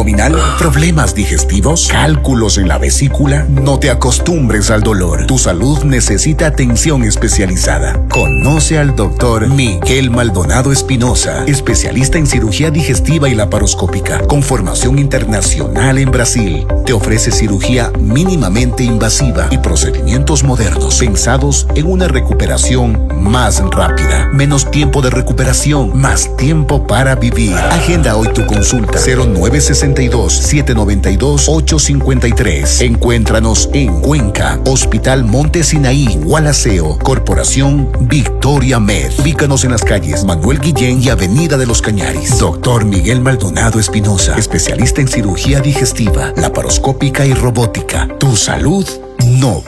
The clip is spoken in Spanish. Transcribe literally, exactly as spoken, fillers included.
abdominal, problemas digestivos, cálculos en la vesícula. No te acostumbres al dolor. Tu salud necesita atención especializada. Conoce al doctor Miguel Maldonado Espinosa, especialista en cirugía digestiva y laparoscópica, con formación internacional en Brasil. Te ofrece cirugía mínimamente invasiva y procedimientos modernos pensados en una recuperación más rápida. Menos tiempo de recuperación, más tiempo para vivir. Agenda hoy tu consulta cero nueve seis dos, siete nueve dos, ocho cinco tres. Encuéntranos en Cuenca, Hospital Monte Sinaí, Gualaceo, Corporación Victoria Med. Ubícanos en las calles Manuel Guillén y Avenida de los Cañaris. Doctor Miguel Maldonado Espinosa, especialista en cirugía digestiva, laparoscópica y robótica. Tu salud no